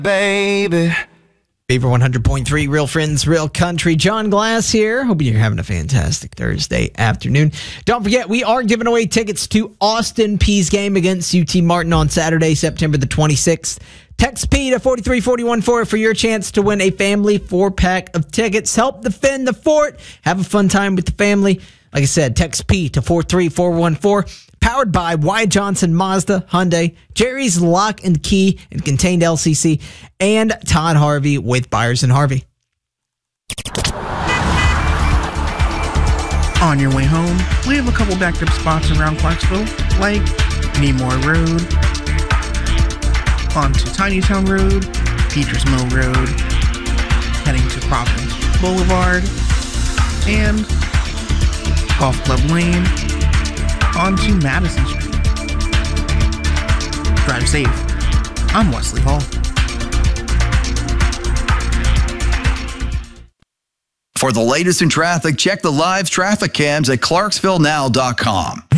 Baby. Beaver 100.3, Real Friends, Real Country. John Glass here. Hope you're having a fantastic Thursday afternoon. Don't forget, we are giving away tickets to Austin Peay's game against UT Martin on Saturday, September the 26th. Text P to 43414 for your chance to win a family 4-pack of tickets. Help defend the fort. Have a fun time with the family. Like I said, text P to 43414. Powered by Wyatt Johnson, Mazda, Hyundai, Jerry's Lock and Key and Contained LCC, and Todd Harvey with Byers and Harvey. On your way home, we have a couple backed up spots around Clarksville, like Nemour Road, onto Tinytown Road, Peters Mill Road, heading to Providence Boulevard, and Golf Club Lane, onto Madison Street. Drive safe. I'm Wesley Hall. For the latest in traffic, check the live traffic cams at ClarksvilleNow.com.